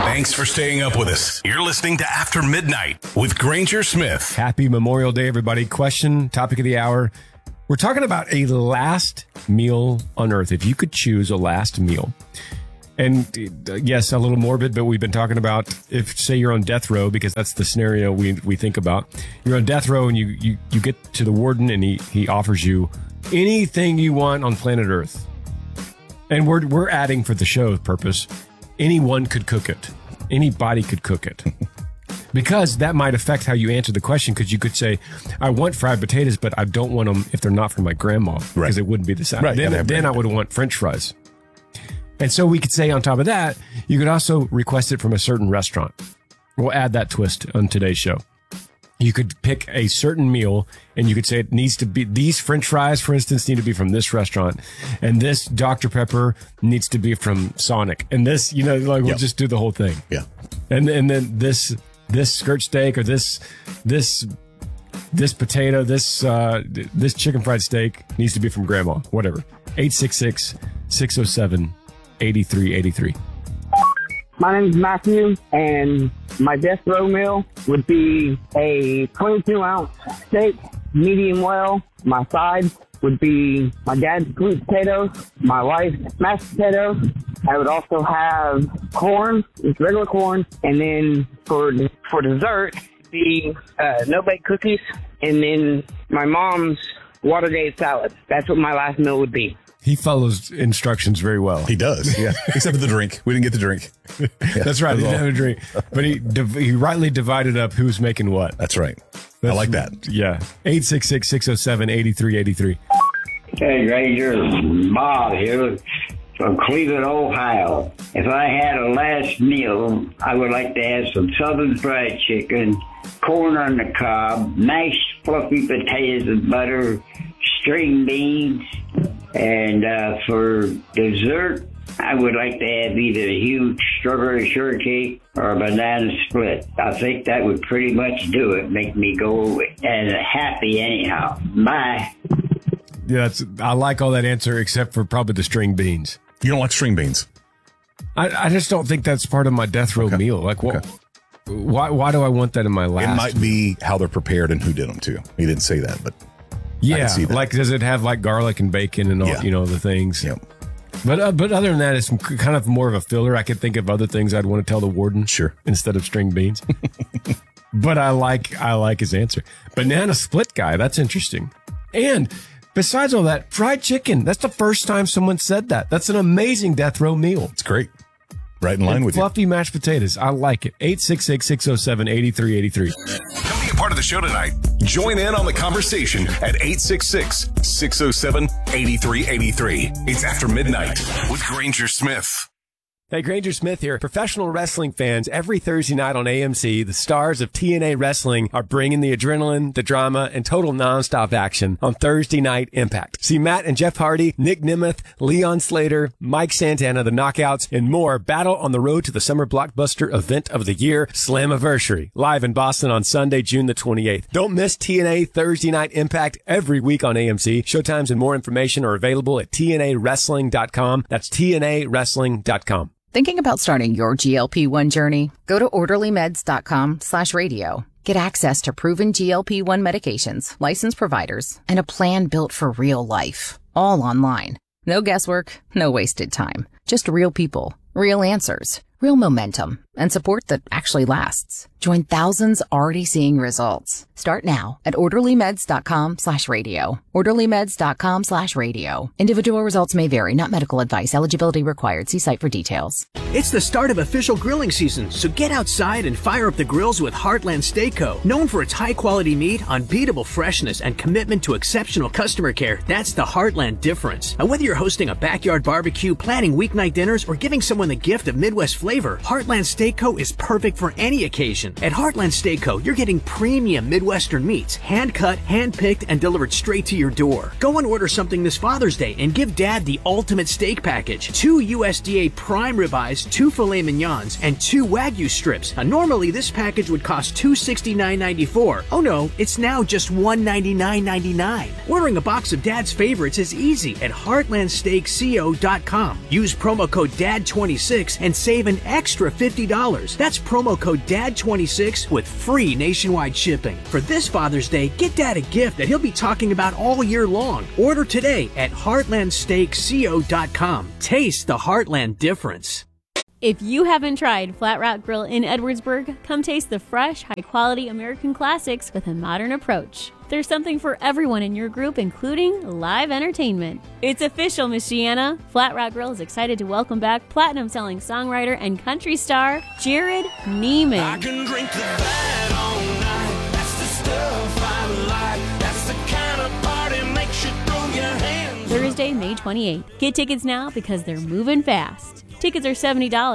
Thanks for staying up with us. You're listening to After Midnight with Granger Smith. Happy Memorial Day, everybody. Question, topic of the hour. We're talking about a last meal on Earth. If you could choose a last meal. And yes, a little morbid, but we've been talking about if, say, you're on death row, because that's the scenario we think about. You're on death row and you get to the warden and he offers you anything you want on planet Earth. And we're adding for the show's purpose, anyone could cook it. Anybody could cook it. Because that might affect how you answer the question, because you could say, I want fried potatoes, but I don't want them if they're not from my grandma, because it wouldn't be the same. Right. Then I would want French fries. And so we could say on top of that, you could also request it from a certain restaurant. We'll add that twist on today's show. You could pick a certain meal and you could say it needs to be, these French fries, for instance, need to be from this restaurant. And this Dr. Pepper needs to be from Sonic. And this, we'll just do the whole thing. Yeah. And then this skirt steak or this potato, this chicken fried steak needs to be from grandma, whatever. 866-607-8383. My name is Matthew, and my death row meal would be a 22-ounce steak, medium well. My side would be my dad's sweet potatoes, my wife's mashed potatoes. I would also have corn, just regular corn, and then for dessert, the no-bake cookies, and then my mom's Watergate salad. That's what my last meal would be. He follows instructions very well. He does, yeah. Except for the drink. We didn't get the drink. Yeah, that's right. He didn't have a drink. But he rightly divided up who's making what. That's right. I like that. Yeah. 866-607-8383. Hey, Granger. Bob here from Cleveland, Ohio. If I had a last meal, I would like to have some Southern fried chicken, corn on the cob, mashed fluffy potatoes and butter, string beans, and for dessert, I would like to have either a huge strawberry shortcake or a banana split. I think that would pretty much do it. Make me go and happy anyhow. Bye. Yeah, I like all that answer except for probably the string beans. You don't like string beans? I just don't think that's part of my death row meal. Like, why do I want that in my last? It might be how they're prepared and who did them too. He didn't say that, but yeah, like does it have like garlic and bacon and all the things? Yeah. But other than that, it's kind of more of a filler. I could think of other things I'd want to tell the warden, instead of string beans. But I like his answer. Banana split guy, that's interesting. And besides all that, fried chicken. That's the first time someone said that. That's an amazing death row meal. It's great. Right in line with you. Fluffy mashed potatoes. I like it. 866-607-8383. Come be a part of the show tonight. Join in on the conversation at 866-607-8383. It's After Midnight with Granger Smith. Hey, Granger Smith here. Professional wrestling fans, every Thursday night on AMC, the stars of TNA Wrestling are bringing the adrenaline, the drama, and total nonstop action on Thursday Night Impact. See Matt and Jeff Hardy, Nick Nemeth, Leon Slater, Mike Santana, the Knockouts, and more battle on the road to the summer blockbuster event of the year, Slammiversary, live in Boston on Sunday, June the 28th. Don't miss TNA Thursday Night Impact every week on AMC. Showtimes and more information are available at TNAWrestling.com. That's TNAWrestling.com. Thinking about starting your GLP-1 journey? Go to orderlymeds.com/radio. Get access to proven GLP-1 medications, licensed providers, and a plan built for real life. All online. No guesswork, no wasted time. Just real people, real answers, real momentum, and support that actually lasts. Join thousands already seeing results. Start now at orderlymeds.com/radio. orderlymeds.com/radio. Individual results may vary, not medical advice. Eligibility required. See site for details. It's the start of official grilling season, so get outside and fire up the grills with Heartland Steak Co. Known for its high-quality meat, unbeatable freshness, and commitment to exceptional customer care, that's the Heartland difference. And whether you're hosting a backyard barbecue, planning weeknight dinners, or giving someone the gift of Midwest flavor, Heartland Steak Co. is perfect for any occasion. selection. At Heartland Steakco, you're getting premium Midwestern meats, hand-cut, hand-picked, and delivered straight to your door. Go and order something this Father's Day and give Dad the ultimate steak package. 2 USDA prime ribeyes, 2 filet mignons, and 2 Wagyu strips. Now, normally, this package would cost $269.94. Oh no, it's now just $199.99. Ordering a box of Dad's favorites is easy at heartlandsteakco.com. Use promo code DAD26 and save an extra $50. That's promo code DAD26 with free nationwide shipping. For this Father's Day, get Dad a gift that he'll be talking about all year long. Order today at heartlandsteakco.com. Taste the Heartland difference. If you haven't tried Flat Rock Grill in Edwardsburg, come taste the fresh, high-quality American classics with a modern approach. There's something for everyone in your group, including live entertainment. It's official, Michiana. Flat Rock Grill is excited to welcome back platinum-selling songwriter and country star Jared Neiman. I can drink to that all night. That's the stuff I like. That's the kind of party makes you throw your hands. Thursday, May 28th. Get tickets now because they're moving fast. Tickets are $70.